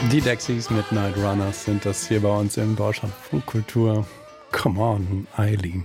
Die Dexys Midnight Runners sind das hier bei uns in Deutschlandfunk Kultur. Come on, Eileen.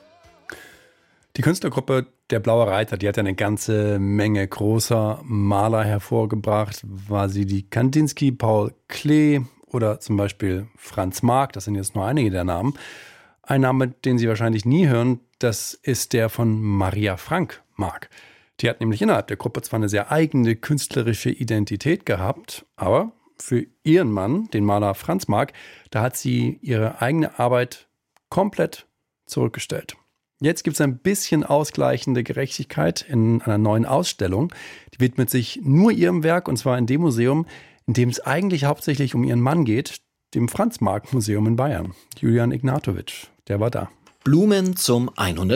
Die Künstlergruppe Der Blaue Reiter, die hat eine ganze Menge großer Maler hervorgebracht. War sie die Kandinsky, Paul Klee oder zum Beispiel Franz Marc, das sind jetzt nur einige der Namen. Ein Name, den Sie wahrscheinlich nie hören, das ist der von Maria Frank Marc. Die hat nämlich innerhalb der Gruppe zwar eine sehr eigene künstlerische Identität gehabt, aber für ihren Mann, den Maler Franz Marc, da hat sie ihre eigene Arbeit komplett zurückgestellt. Jetzt gibt es ein bisschen ausgleichende Gerechtigkeit in einer neuen Ausstellung. Die widmet sich nur ihrem Werk, und zwar in dem Museum, in dem es eigentlich hauptsächlich um ihren Mann geht, dem Franz-Marc-Museum in Bayern. Julian Ignatowitsch, der war da. Blumen zum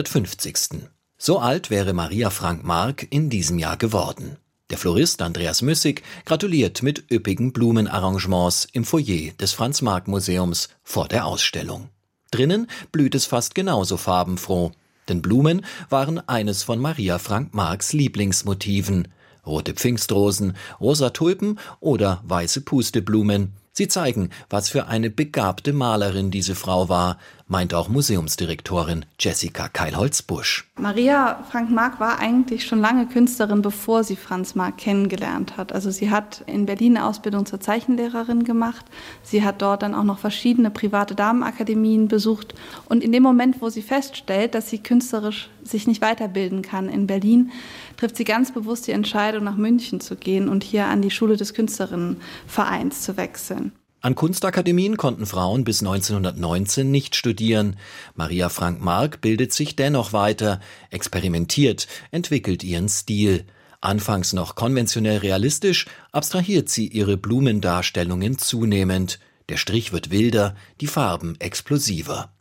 150. So alt wäre Maria Frank Marc in diesem Jahr geworden. Der Florist Andreas Müssig gratuliert mit üppigen Blumenarrangements im Foyer des Franz-Marc-Museums vor der Ausstellung. Drinnen blüht es fast genauso farbenfroh, denn Blumen waren eines von Maria Frank Marcs Lieblingsmotiven. Rote Pfingstrosen, rosa Tulpen oder weiße Pusteblumen. Sie zeigen, was für eine begabte Malerin diese Frau war, meint auch Museumsdirektorin Jessica Keilholz-Busch. Maria Frank Marc war eigentlich schon lange Künstlerin, bevor sie Franz Marc kennengelernt hat. Also sie hat in Berlin eine Ausbildung zur Zeichenlehrerin gemacht. Sie hat dort dann auch noch verschiedene private Damenakademien besucht. Und in dem Moment, wo sie feststellt, dass sie künstlerisch sich nicht weiterbilden kann in Berlin, trifft sie ganz bewusst die Entscheidung, nach München zu gehen und hier an die Schule des Künstlerinnenvereins zu wechseln. An Kunstakademien konnten Frauen bis 1919 nicht studieren. Maria Frank Marc bildet sich dennoch weiter, experimentiert, entwickelt ihren Stil. Anfangs noch konventionell realistisch, abstrahiert sie ihre Blumendarstellungen zunehmend. Der Strich wird wilder, die Farben explosiver.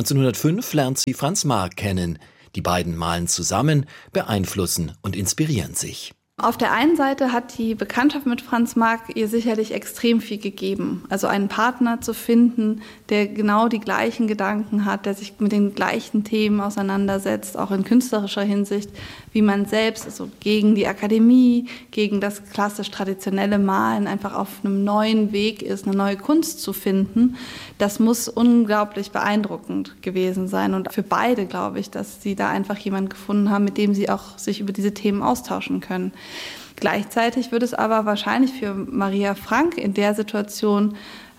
1905 lernt sie Franz Marc kennen. Die beiden malen zusammen, beeinflussen und inspirieren sich. Auf der einen Seite hat die Bekanntschaft mit Franz Marc ihr sicherlich extrem viel gegeben. Also einen Partner zu finden, der genau die gleichen Gedanken hat, der sich mit den gleichen Themen auseinandersetzt, auch in künstlerischer Hinsicht, wie man selbst, also gegen die Akademie, gegen das klassisch-traditionelle Malen, einfach auf einem neuen Weg ist, eine neue Kunst zu finden. Das muss unglaublich beeindruckend gewesen sein. Und für beide glaube ich, dass sie da einfach jemanden gefunden haben, mit dem sie auch sich über diese Themen austauschen können. Gleichzeitig wird es aber wahrscheinlich für Maria Frank in der Situation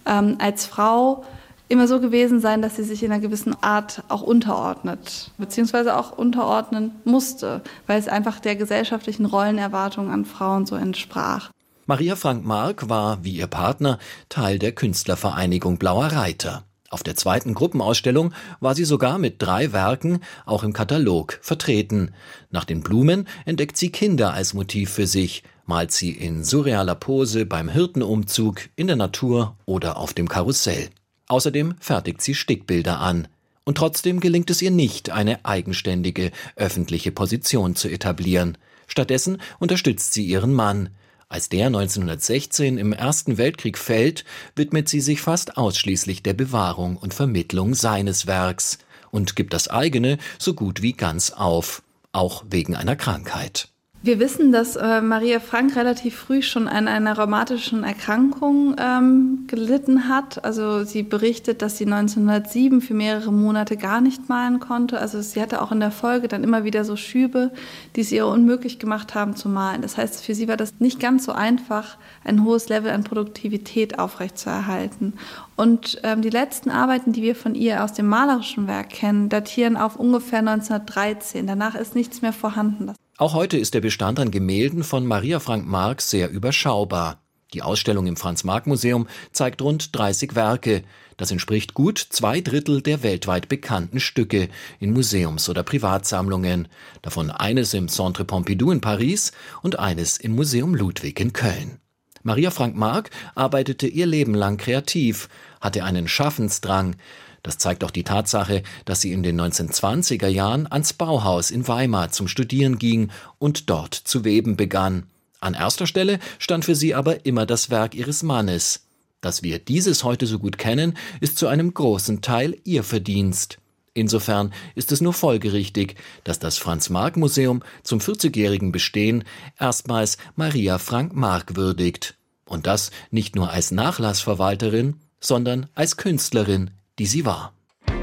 als Frau immer so gewesen sein, dass sie sich in einer gewissen Art auch unterordnet, beziehungsweise auch unterordnen musste, weil es einfach der gesellschaftlichen Rollenerwartung an Frauen so entsprach. Maria Frank Marc war, wie ihr Partner, Teil der Künstlervereinigung Blauer Reiter. Auf der zweiten Gruppenausstellung war sie sogar mit 3 Werken auch im Katalog vertreten. Nach den Blumen entdeckt sie Kinder als Motiv für sich, malt sie in surrealer Pose beim Hirtenumzug, in der Natur oder auf dem Karussell. Außerdem fertigt sie Stickbilder an. Und trotzdem gelingt es ihr nicht, eine eigenständige öffentliche Position zu etablieren. Stattdessen unterstützt sie ihren Mann. Als der 1916 im Ersten Weltkrieg fällt, widmet sie sich fast ausschließlich der Bewahrung und Vermittlung seines Werks und gibt das eigene so gut wie ganz auf, auch wegen einer Krankheit. Wir wissen, dass Maria Frank relativ früh schon an einer rheumatischen Erkrankung gelitten hat. Also sie berichtet, dass sie 1907 für mehrere Monate gar nicht malen konnte. Also sie hatte auch in der Folge dann immer wieder so Schübe, die es ihr unmöglich gemacht haben zu malen. Das heißt, für sie war das nicht ganz so einfach, ein hohes Level an Produktivität aufrechtzuerhalten. Und die letzten Arbeiten, die wir von ihr aus dem malerischen Werk kennen, datieren auf ungefähr 1913. Danach ist nichts mehr vorhanden. Auch heute ist der Bestand an Gemälden von Maria Frank Marc sehr überschaubar. Die Ausstellung im Franz-Marc-Museum zeigt rund 30 Werke. Das entspricht gut 2/3 der weltweit bekannten Stücke in Museums- oder Privatsammlungen. Davon eines im Centre Pompidou in Paris und eines im Museum Ludwig in Köln. Maria Frank Marc arbeitete ihr Leben lang kreativ, hatte einen Schaffensdrang. Das zeigt auch die Tatsache, dass sie in den 1920er Jahren ans Bauhaus in Weimar zum Studieren ging und dort zu weben begann. An erster Stelle stand für sie aber immer das Werk ihres Mannes. Dass wir dieses heute so gut kennen, ist zu einem großen Teil ihr Verdienst. Insofern ist es nur folgerichtig, dass das Franz-Marc-Museum zum 40-jährigen Bestehen erstmals Maria Frank Marc würdigt. Und das nicht nur als Nachlassverwalterin, sondern als Künstlerin, die sie war.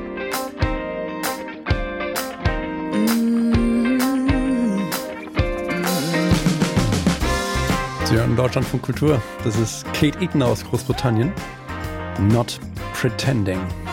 Sie hören Deutschlandfunk Kultur. Das ist Kate Eaton aus Großbritannien. Not Pretending.